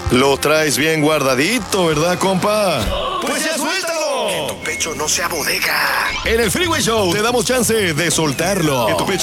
Lo traes bien guardadito, ¿verdad, compa? ¡Pues ya suéltalo! Que tu pecho no sea bodega. En el Freeway Show te damos chance de soltarlo. Que tu pecho